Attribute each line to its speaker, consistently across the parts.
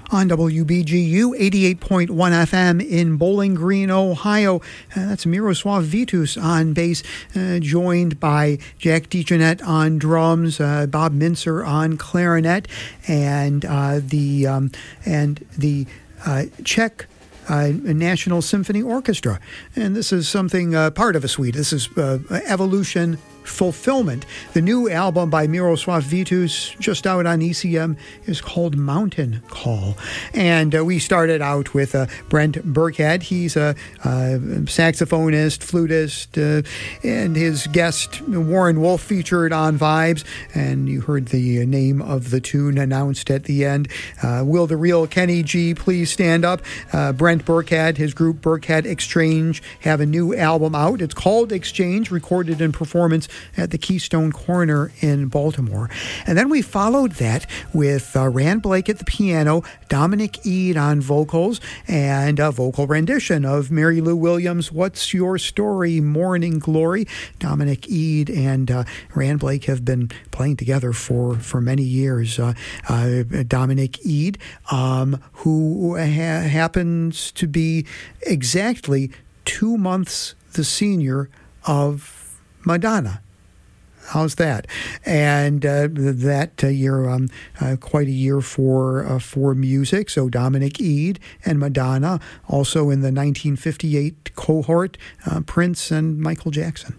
Speaker 1: on WBGU 88.1 FM in Bowling Green, Ohio. That's Miroslav Vitus on bass, joined by Jack DeJohnette on drums, Bob Mincer on clarinet, and the Czech National Symphony Orchestra. And this is something, part of a suite. This is Evolution Fulfillment. The new album by Miroslav Vitus, just out on ECM, is called Mountain Call. And we started out with Brent Burkhead. He's a saxophonist, flutist, and his guest Warren Wolf featured on Vibes. And you heard the name of the tune announced at the end. Will the real Kenny G please stand up? Brent Burkhead, his group Burkhead Exchange, have a new album out. It's called Exchange, recorded in performance at the Keystone Corner in Baltimore. And then we followed that with Rand Blake at the piano, Dominic Eade on vocals, and a vocal rendition of Mary Lou Williams' What's Your Story, Morning Glory. Dominic Eade and Rand Blake have been playing together for many years. Dominic Eade, who happens to be exactly 2 months the senior of Madonna. How's that? And that year, quite a year for music. So Dominic Eade and Madonna, also in the 1958 cohort, Prince and Michael Jackson.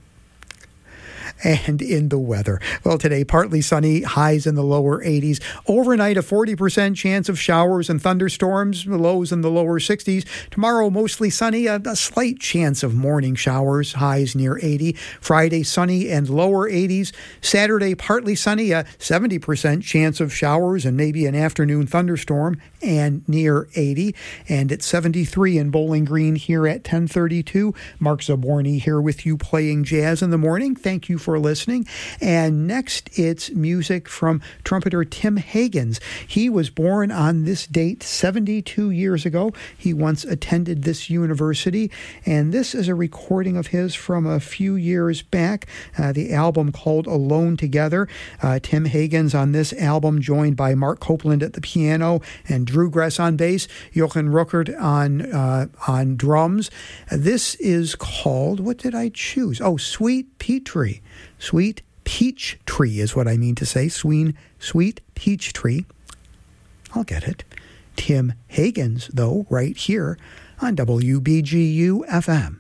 Speaker 1: And in the weather. Well, today, partly sunny, highs in the lower 80s. Overnight, a 40% chance of showers and thunderstorms, lows in the lower 60s. Tomorrow, mostly sunny, a slight chance of morning showers, highs near 80. Friday, sunny and lower 80s. Saturday, partly sunny, a 70% chance of showers and maybe an afternoon thunderstorm, and near 80. And it's 73 in Bowling Green here at 10:32. Mark Zaborny here with you playing jazz in the morning. Thank you for listening. And next, it's music from trumpeter Tim Higgins. He was born on this date 72 years ago. He once attended this university, and this is a recording of his from a few years back, the album called Alone Together. Tim Higgins on this album, joined by Mark Copeland at the piano and Drew Gress on bass, Jochen Ruckert on drums. This is called, what did I choose? Oh, Sweet Peach Tree is what I mean to say. Sweet Peach Tree. I'll get it. Tim Higgins, though, right here on WBGU FM.